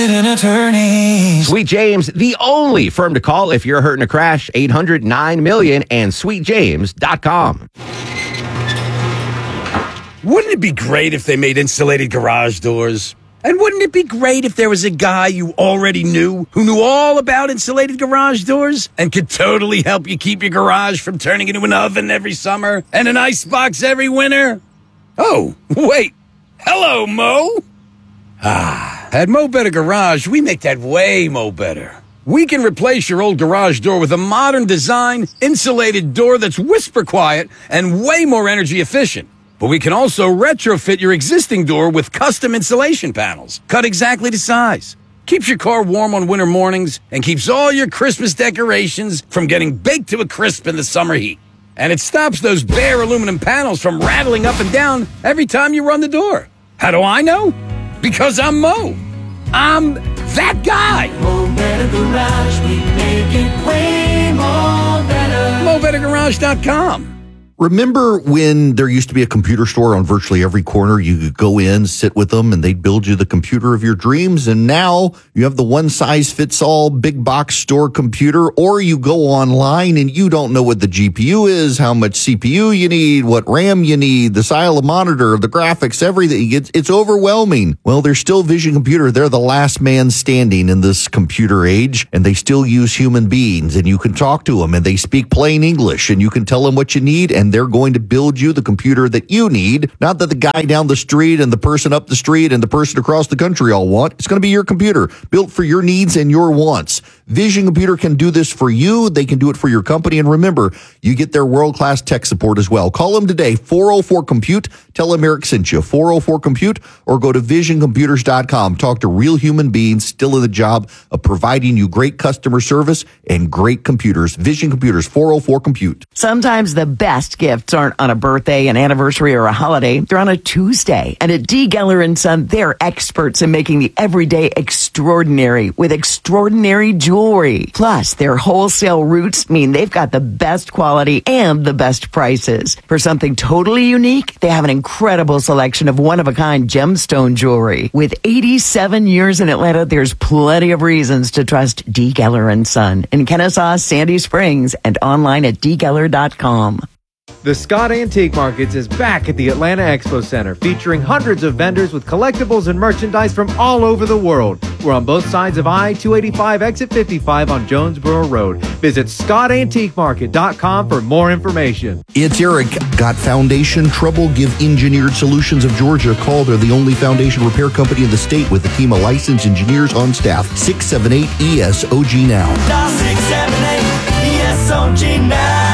Attorneys. Sweet James, the only firm to call if you're hurt in a crash. 800-9-MILLION and sweetjames.com. Wouldn't it be great if they made insulated garage doors? And wouldn't it be great if there was a guy you already knew who knew all about insulated garage doors and could totally help you keep your garage from turning into an oven every summer and an icebox every winter? Oh, wait. Hello, Mo. At Mo Better Garage, we make that way Mo Better. We can replace your old garage door with a modern design, insulated door that's whisper quiet and way more energy efficient. But we can also retrofit your existing door with custom insulation panels, cut exactly to size. Keeps your car warm on winter mornings and keeps all your Christmas decorations from getting baked to a crisp in the summer heat. And it stops those bare aluminum panels from rattling up and down every time you run the door. How do I know? Because I'm Mo. I'm that guy. Mo Better Garage, we make it way more better. MoBetterGarage.com. Remember when there used to be a computer store on virtually every corner? You could go in, sit with them, and they'd build you the computer of your dreams. And now you have the one-size-fits-all big box store computer, or you go online and you don't know what the GPU is, how much CPU you need, what RAM you need, the style of monitor, the graphics, everything. It's overwhelming. Well, there's still Vision Computer. They're the last man standing in this computer age, and they still use human beings, and you can talk to them, and they speak plain English, and you can tell them what you need, and they're going to build you the computer that you need. Not that the guy down the street and the person up the street and the person across the country all want. It's going to be your computer, built for your needs and your wants. Vision Computer can do this for you. They can do it for your company. And remember, you get their world-class tech support as well. Call them today, 404-COMPUTE. Tell them Eric sent you, 404-COMPUTE, or go to visioncomputers.com. Talk to real human beings still in the job of providing you great customer service and great computers. Vision Computers, 404-COMPUTE. Sometimes the best gifts aren't on a birthday, an anniversary, or a holiday. They're on a Tuesday. And at D. Geller & Son, they're experts in making the everyday extraordinary with extraordinary jewelry. Plus, their wholesale routes mean they've got the best quality and the best prices. For something totally unique, they have an incredible selection of one-of-a-kind gemstone jewelry. With 87 years in Atlanta, there's plenty of reasons to trust D. Geller & Son in Kennesaw, Sandy Springs, and online at dgeller.com. The Scott Antique Markets is back at the Atlanta Expo Center, featuring hundreds of vendors with collectibles and merchandise from all over the world. We're on both sides of I-285 exit 55 on Jonesboro Road. Visit ScottAntiqueMarket.com for more information. It's Eric. Got foundation trouble? Give Engineered Solutions of Georgia a call. They're the only foundation repair company in the state with a team of licensed engineers on staff. 678-ESOG now. 678-ESOG now.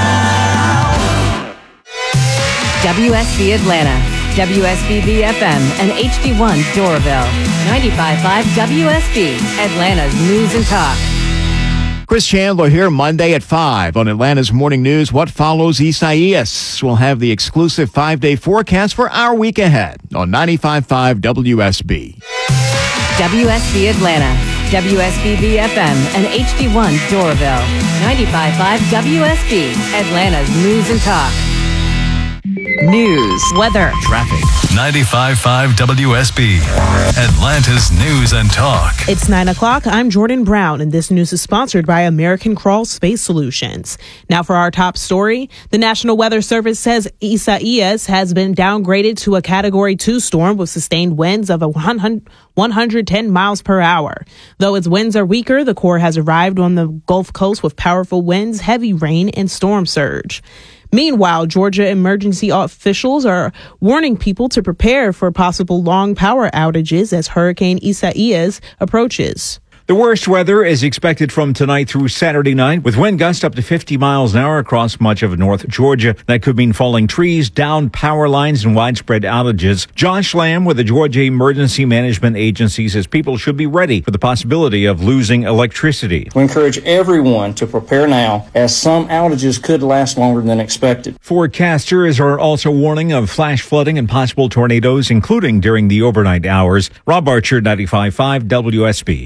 WSB Atlanta, WSB BFM, and HD1 Doraville. 95.5 WSB, Atlanta's News and Talk. Chris Chandler here Monday at 5 on Atlanta's Morning News. What follows Isaias? We'll have the exclusive 5-day forecast for our week ahead on 95.5 WSB. WSB Atlanta, WSB BFM, and HD1 Doraville. 95.5 WSB, Atlanta's News and Talk. News, weather, Traffic. 95.5 WSB, Atlanta's News and Talk. It's 9 o'clock. I'm Jordan Brown, and this news is sponsored by American Crawl Space Solutions. Now for our top story. The National Weather Service says Isaias has been downgraded to a Category 2 storm with sustained winds of 110 miles per hour. Though its winds are weaker, the core has arrived on the Gulf Coast with powerful winds, heavy rain, and storm surge. Meanwhile, Georgia emergency officials are warning people to prepare for possible long power outages as Hurricane Isaias approaches. The worst weather is expected from tonight through Saturday night, with wind gusts up to 50 miles an hour across much of North Georgia. That could mean falling trees, downed power lines, and widespread outages. Josh Lamb with the Georgia Emergency Management Agency says people should be ready for the possibility of losing electricity. We encourage everyone to prepare now, as some outages could last longer than expected. Forecasters are also warning of flash flooding and possible tornadoes, including during the overnight hours. Rob Archer, 95.5 WSB. State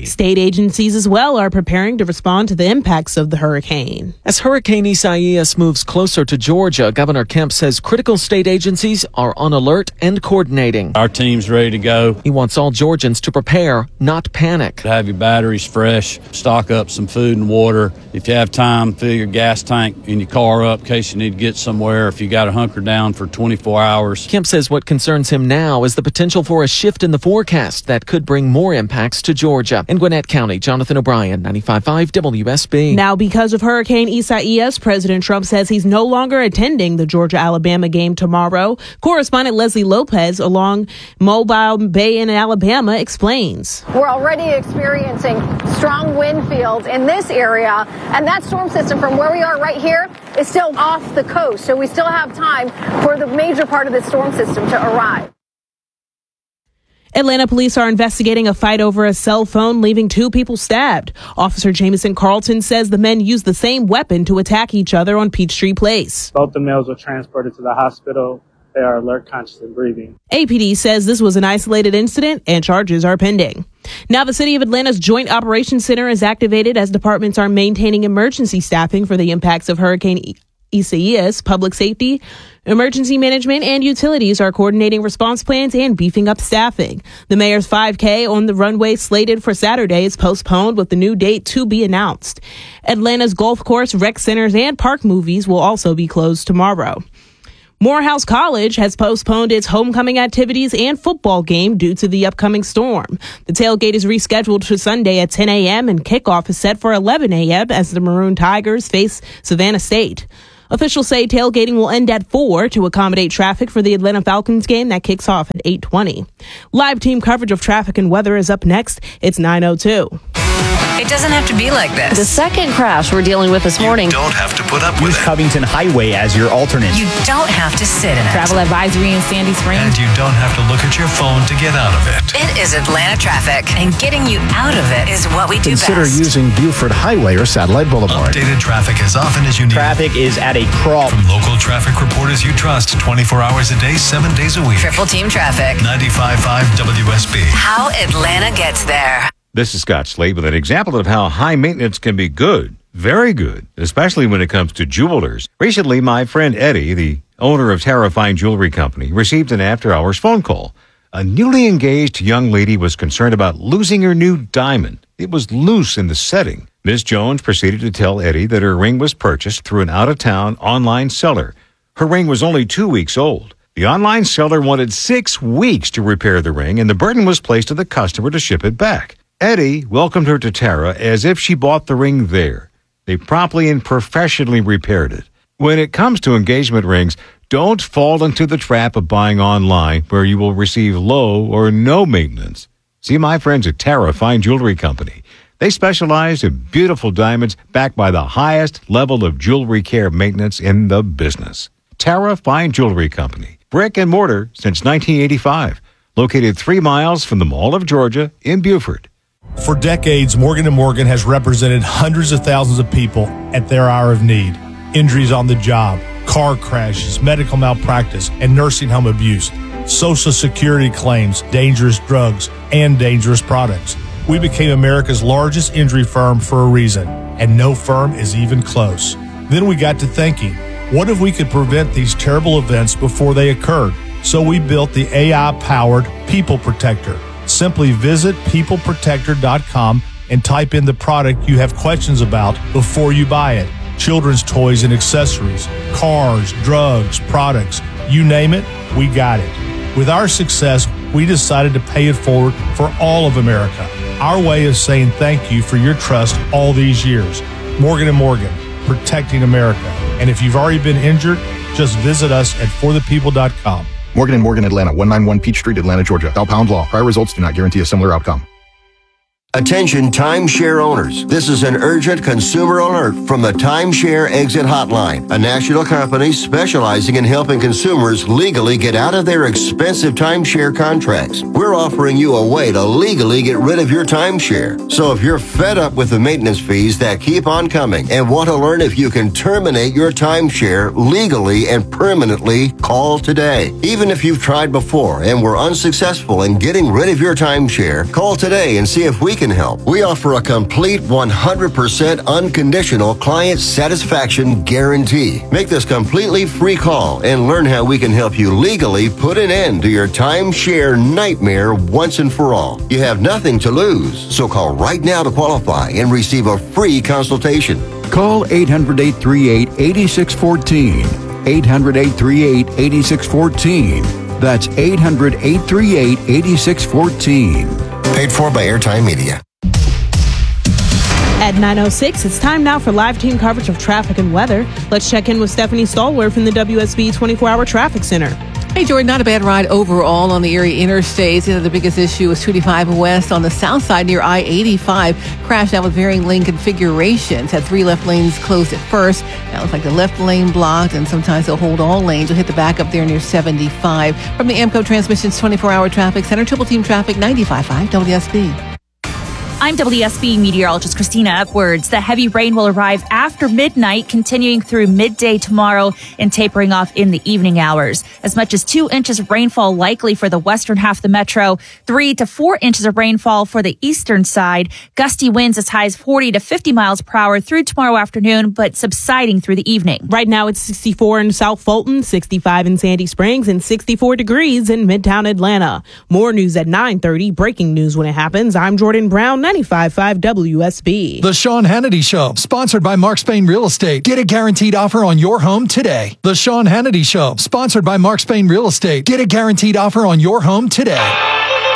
agencies as well are preparing to respond to the impacts of the hurricane. As Hurricane Isaias moves closer to Georgia, Governor Kemp says critical state agencies are on alert and coordinating. Our team's ready to go. He wants all Georgians to prepare, not panic. Have your batteries fresh, stock up some food and water. If you have time, fill your gas tank in your car up in case you need to get somewhere, if you got to hunker down for 24 hours. Kemp says what concerns him now is the potential for a shift in the forecast that could bring more impacts to Georgia. In Gwinnett County, Jonathan O'Brien, 95.5 WSB. Now, because of Hurricane Isaias, President Trump says he's no longer attending the Georgia-Alabama game tomorrow. Correspondent Leslie Lopez along Mobile Bay in Alabama explains. We're already experiencing strong wind fields in this area, and that storm system from where we are right here is still off the coast, so we still have time for the major part of the storm system to arrive. Atlanta police are investigating a fight over a cell phone, leaving 2 people stabbed. Officer Jameson Carlton says the men used the same weapon to attack each other on Peachtree Place. Both the males were transported to the hospital. They are alert, conscious, and breathing. APD says this was an isolated incident and charges are pending. Now, the City of Atlanta's Joint Operations Center is activated as departments are maintaining emergency staffing for the impacts of Hurricane Isaias. Public safety, emergency management, and utilities are coordinating response plans and beefing up staffing. The mayor's 5K on the runway slated for Saturday is postponed with the new date to be announced. Atlanta's golf course, rec centers, and park movies will also be closed tomorrow. Morehouse College has postponed its homecoming activities and football game due to the upcoming storm. The tailgate is rescheduled to Sunday at 10 a.m. and kickoff is set for 11 a.m. as the Maroon Tigers face Savannah State. Officials say tailgating will end at 4 to accommodate traffic for the Atlanta Falcons game that kicks off at 8:20. Live team coverage of traffic and weather is up next. It's 9:02. It doesn't have to be like this. The second crash we're dealing with this morning. You don't have to put up with Use it. Covington Highway as your alternate. You don't have to sit in it. Travel advisory in Sandy Springs. And you don't have to look at your phone to get out of it. It is Atlanta traffic, and getting you out of it is what we do Consider best. using Buford Highway or Satellite Boulevard. Updated traffic as often as you need. Traffic is at a crawl. From local traffic reporters you trust 24 hours a day, 7 days a week. Triple Team Traffic. 95.5 WSB. How Atlanta gets there. This is Scott Slade with an example of how high maintenance can be good, very good, especially when it comes to jewelers. Recently, my friend Eddie, the owner of Terra Fine Jewelry Company, received an after-hours phone call. A newly engaged young lady was concerned about losing her new diamond. It was loose in the setting. Ms. Jones proceeded to tell Eddie that her ring was purchased through an out-of-town online seller. Her ring was only 2 weeks old. The online seller wanted 6 weeks to repair the ring, and the burden was placed on the customer to ship it back. Eddie welcomed her to Terra as if she bought the ring there. They promptly and professionally repaired it. When it comes to engagement rings, don't fall into the trap of buying online where you will receive low or no maintenance. See my friends at Terra Fine Jewelry Company. They specialize in beautiful diamonds backed by the highest level of jewelry care maintenance in the business. Terra Fine Jewelry Company. Brick and mortar since 1985. Located 3 miles from the Mall of Georgia in Buford. For decades, Morgan & Morgan has represented hundreds of thousands of people at their hour of need. Injuries on the job, car crashes, medical malpractice, and nursing home abuse, Social Security claims, dangerous drugs, and dangerous products. We became America's largest injury firm for a reason, and no firm is even close. Then we got to thinking, what if we could prevent these terrible events before they occurred? So we built the AI-powered People Protector. Simply visit peopleprotector.com and type in the product you have questions about before you buy it. Children's toys and accessories, cars, drugs, products, you name it, we got it. With our success, we decided to pay it forward for all of America. Our way of saying thank you for your trust all these years. Morgan & Morgan, protecting America. And if you've already been injured, just visit us at forthepeople.com. Morgan & Morgan, Atlanta, 191 Peach Street, Atlanta, Georgia. Pound law. Prior results do not guarantee a similar outcome. Attention timeshare owners. This is an urgent consumer alert from the Timeshare Exit Hotline, a national company specializing in helping consumers legally get out of their expensive timeshare contracts. We're offering you a way to legally get rid of your timeshare. So if you're fed up with the maintenance fees that keep on coming and want to learn if you can terminate your timeshare legally and permanently, call today. Even if you've tried before and were unsuccessful in getting rid of your timeshare, call today and see if we can can help. We offer a complete 100% unconditional client satisfaction guarantee. Make this completely free call and learn how we can help you legally put an end to your timeshare nightmare once and for all. You have nothing to lose, so call right now to qualify and receive a free consultation. Call 800-838-8614. 800-838-8614. That's 800-838-8614. Paid for by Airtime Media. At 9:06, it's time now for live team coverage of traffic and weather. Let's check in with Stephanie Stallworth from the WSB 24-hour Traffic Center. Hey, Jordan, not a bad ride overall on the Erie interstates. The biggest issue was 285 West on the south side near I-85. Crashed out with varying lane configurations. Had 3 left lanes closed at first. Now looks like the left lane blocked, and sometimes they'll hold all lanes. You'll hit the back up there near 75. From the AMCO Transmissions 24-hour Traffic Center, Triple Team Traffic, 95.5 WSB. I'm WSB meteorologist Christina Upwards. The heavy rain will arrive after midnight, continuing through midday tomorrow and tapering off in the evening hours. As much as 2 inches of rainfall likely for the western half of the metro, 3 to 4 inches of rainfall for the eastern side. Gusty winds as high as 40 to 50 miles per hour through tomorrow afternoon, but subsiding through the evening. Right now it's 64 in South Fulton, 65 in Sandy Springs, and 64 degrees in Midtown Atlanta. More news at 9:30. Breaking news when it happens. I'm Jordan Brown, 95.5 WSB. The Sean Hannity Show, sponsored by Mark Spain Real Estate. Get a guaranteed offer on your home today. The Sean Hannity Show, sponsored by Mark Spain Real Estate. Get a guaranteed offer on your home today.